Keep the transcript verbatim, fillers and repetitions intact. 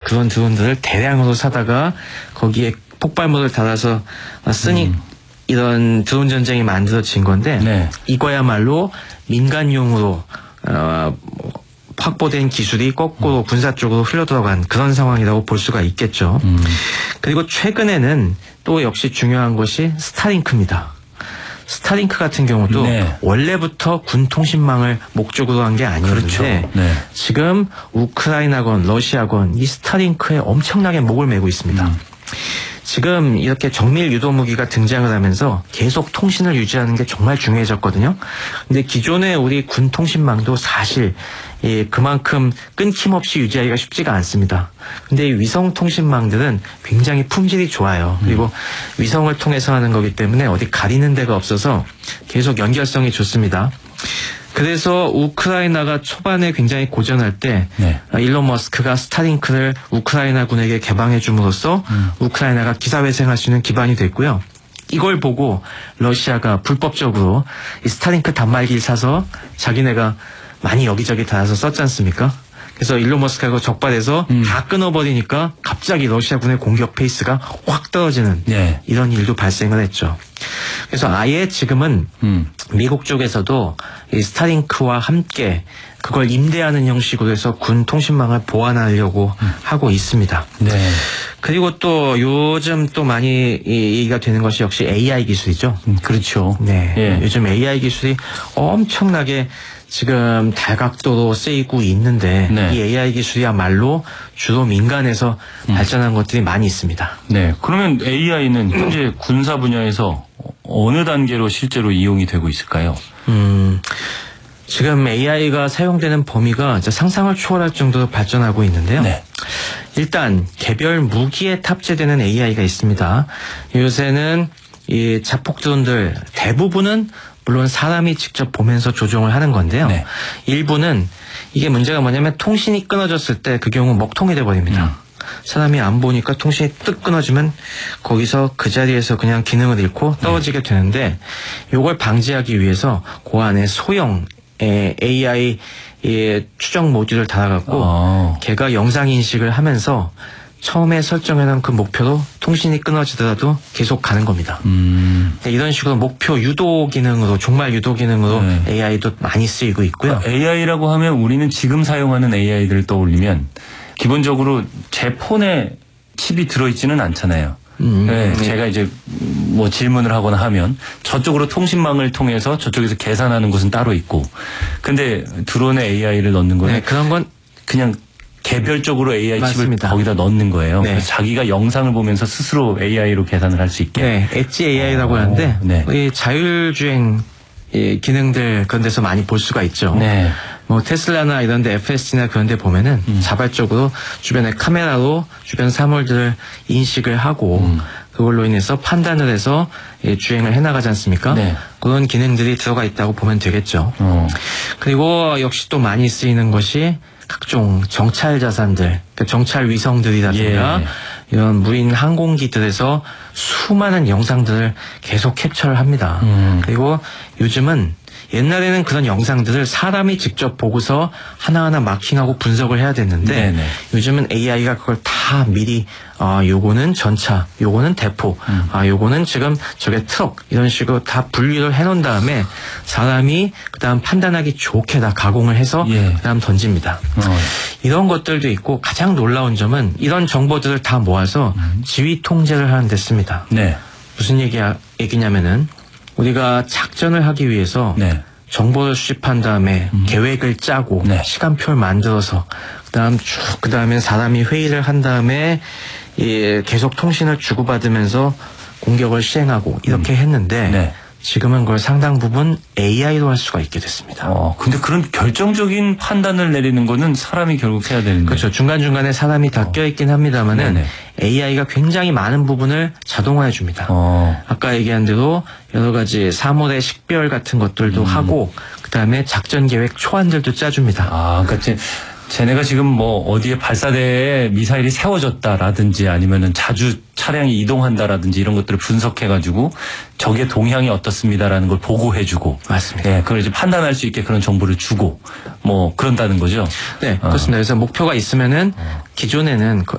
그런 드론들을 대량으로 사다가 거기에 폭발물을 달아서 쓰니 음. 이런 드론 전쟁이 만들어진 건데 네. 이거야말로 민간용으로 어, 확보된 기술이 거꾸로 음. 군사 쪽으로 흘러들어간 그런 상황이라고 볼 수가 있겠죠. 음. 그리고 최근에는 또 역시 중요한 것이 스타링크입니다. 스타링크 같은 경우도 네. 원래부터 군 통신망을 목적으로 한 게 아니었는데 그렇죠. 네. 지금 우크라이나건 러시아건 이 스타링크에 엄청나게 목을 메고 있습니다. 음. 지금 이렇게 정밀 유도 무기가 등장을 하면서 계속 통신을 유지하는 게 정말 중요해졌거든요. 근데 기존의 우리 군 통신망도 사실 예, 그만큼 끊김없이 유지하기가 쉽지가 않습니다. 근데 이 위성 통신망들은 굉장히 품질이 좋아요. 그리고 음. 위성을 통해서 하는 거기 때문에 어디 가리는 데가 없어서 계속 연결성이 좋습니다. 그래서 우크라이나가 초반에 굉장히 고전할 때 네. 일론 머스크가 스타링크를 우크라이나군에게 개방해 줌으로써 음. 우크라이나가 기사회생할 수 있는 기반이 됐고요. 이걸 보고 러시아가 불법적으로 이 스타링크 단말기를 사서 자기네가 많이 여기저기 달아서 썼지 않습니까? 그래서 일론 머스크하고 적발해서 음. 다 끊어버리니까 갑자기 러시아군의 공격 페이스가 확 떨어지는 네. 이런 일도 발생을 했죠. 그래서 아예 지금은 음. 미국 쪽에서도 이 스타링크와 함께 그걸 임대하는 형식으로 해서 군 통신망을 보완하려고 음. 하고 있습니다. 네. 그리고 또 요즘 또 많이 얘기가 되는 것이 역시 에이아이 기술이죠. 음, 그렇죠. 네. 예. 요즘 에이아이 기술이 엄청나게 지금 다각도로 쓰이고 있는데 네. 이 에이아이 기술이야말로 주로 민간에서 음. 발전한 것들이 많이 있습니다. 네. 그러면 에이아이는 현재 군사 분야에서 어느 단계로 실제로 이용이 되고 있을까요? 음, 지금 에이아이가 사용되는 범위가 상상을 초월할 정도로 발전하고 있는데요. 네. 일단 개별 무기에 탑재되는 에이아이가 있습니다. 요새는 이 자폭 드론들 대부분은 물론 사람이 직접 보면서 조종을 하는 건데요. 네. 일부는 이게 문제가 뭐냐면 통신이 끊어졌을 때 그 경우 먹통이 돼버립니다. 음. 사람이 안 보니까 통신이 뜩 끊어지면 거기서 그 자리에서 그냥 기능을 잃고 떨어지게 되는데 이걸 방지하기 위해서 그 안에 소형 에이아이 추적 모듈을 달아갖고 아. 걔가 영상 인식을 하면서 처음에 설정해놓은 그 목표로 통신이 끊어지더라도 계속 가는 겁니다. 음. 이런 식으로 목표 유도 기능으로 종말 유도 기능으로 네. 에이아이도 많이 쓰이고 있고요. 에이아이라고 하면 우리는 지금 사용하는 에이아이들을 떠올리면 기본적으로 제 폰에 칩이 들어있지는 않잖아요. 음. 네, 네. 제가 이제 뭐 질문을 하거나 하면 저쪽으로 통신망을 통해서 저쪽에서 계산하는 것은 따로 있고 근데 드론에 에이아이를 넣는 거는 네, 그런 건 그냥 개별적으로 에이아이 맞습니다. 칩을 거기다 넣는 거예요. 네. 그래서 자기가 영상을 보면서 스스로 에이아이로 계산을 할 수 있게. 네, 엣지 에이아이라고 어, 하는데 네. 이 자율주행 이 기능들 그런 데서 많이 볼 수가 있죠. 네. 뭐 테슬라나 이런 데 에프에스디나 그런 데 보면은 음. 자발적으로 주변에 카메라로 주변 사물들을 인식을 하고 음. 그걸로 인해서 판단을 해서 주행을 해나가지 않습니까? 네. 그런 기능들이 들어가 있다고 보면 되겠죠. 어. 그리고 역시 또 많이 쓰이는 것이 각종 정찰 자산들, 정찰 위성들이라든가 예. 이런 무인 항공기들에서 수많은 영상들을 계속 캡처를 합니다. 음. 그리고 요즘은 옛날에는 그런 영상들을 사람이 직접 보고서 하나하나 마킹하고 분석을 해야 됐는데 네네. 요즘은 에이아이가 그걸 다 미리 아 요거는 전차, 요거는 대포, 음. 아 요거는 지금 저게 트럭 이런 식으로 다 분류를 해놓은 다음에 사람이 그다음 판단하기 좋게 다 가공을 해서 예. 그다음 던집니다. 어. 이런 것들도 있고 가장 놀라운 점은 이런 정보들을 다 모아서 음. 지휘 통제를 하는 데 씁니다. 네. 무슨 얘기야, 얘기냐면은 우리가 작전을 하기 위해서 네. 정보를 수집한 다음에 음. 계획을 짜고 네. 시간표를 만들어서 그다음 쭉 그다음에 사람이 회의를 한 다음에 예, 계속 통신을 주고받으면서 공격을 시행하고 이렇게 음. 했는데 네. 지금은 그걸 상당 부분 에이아이로 할 수가 있게 됐습니다. 어, 근데 그런 결정적인 판단을 내리는 거는 사람이 결국 해야 되는데. 그렇죠. 중간중간에 사람이 다 어. 껴있긴 합니다만은 네네. 에이아이가 굉장히 많은 부분을 자동화해 줍니다. 어. 아까 얘기한 대로 여러 가지 사물의 식별 같은 것들도 음. 하고 그다음에 작전 계획 초안들도 짜줍니다. 아, 그러니까 쟤네가 지금 뭐 어디에 발사대에 미사일이 세워졌다라든지 아니면은 자주 차량이 이동한다라든지 이런 것들을 분석해가지고 적의 동향이 어떻습니다라는 걸 보고해주고. 맞습니다. 네, 그걸 이제 판단할 수 있게 그런 정보를 주고 뭐 그런다는 거죠. 네, 그렇습니다. 어. 그래서 목표가 있으면은 기존에는